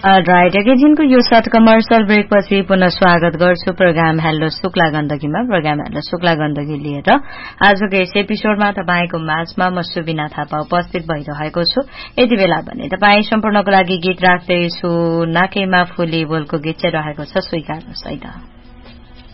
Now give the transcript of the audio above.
Right एकैछिनको यो short commercial ब्रेकपछि पुनः स्वागत गर्छु programme hello Shukla गण्डकीमा। Programme hello Shukla Gandaki लिएर आजको यस एपिसोडमा तपाईको माझमा म सुबिना थापा उपस्थित भइरहेको छु। यति बेला भने तपाई सम्पूर्णको लागि गीत राख्दैछु। नाकेमा फुली बोलको गीत चाहिँ रहेको छ, स्वीकार्नुहोस् है त।